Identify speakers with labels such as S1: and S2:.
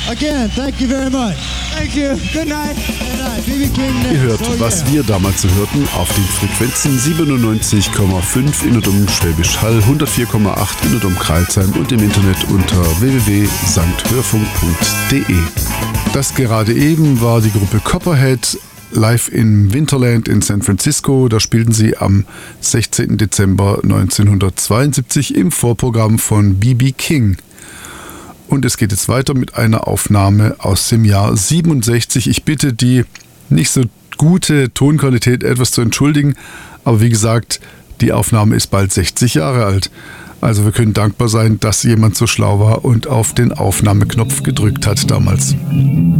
S1: Again, thank you very much. Thank you. Good night. Good night. B.B. King next.
S2: Ihr hört, was wir damals so hörten, auf den Frequenzen 97,5 in und um Schwäbisch Hall, 104,8 in und um Crailsheim und im Internet unter www.sankhörfunk.de. Das gerade eben war die Gruppe Copperhead live im Winterland in San Francisco. Da spielten sie am 16. Dezember 1972 im Vorprogramm von B.B. King. Und es geht jetzt weiter mit einer Aufnahme aus dem Jahr 67. Ich bitte die nicht so gute Tonqualität etwas zu entschuldigen, aber wie gesagt, die Aufnahme ist bald 60 Jahre alt. Also wir können dankbar sein, dass jemand so schlau war und auf den Aufnahmeknopf gedrückt hat damals.